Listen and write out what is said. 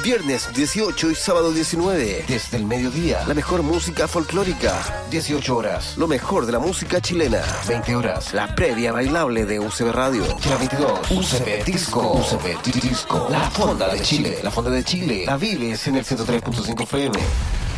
Viernes 18 y sábado 19. Desde el mediodía, la mejor música folclórica. 18 horas, lo mejor de la música chilena. 20 horas, la previa bailable de UCB Radio. Y la 22, UCB Disco. UCB Disco. La Fonda de Chile. La Fonda de Chile. La vives en el 103.5 FM.